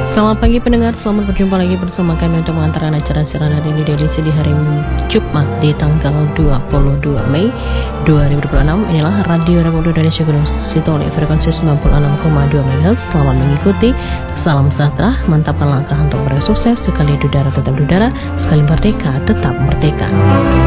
Selamat pagi pendengar, selamat berjumpa lagi bersama kami untuk mengantarkan acara siaran hari ini dari edisi di hari Jumat di tanggal 22 Mei 2026. Inilah Radio Republik Indonesia Gunung Sitoli frekuensi 96,2 MHz. Selamat mengikuti, salam sejahtera, mantapkan langkah untuk bersukses. Sekali dudara tetap dudara, sekali merdeka tetap merdeka.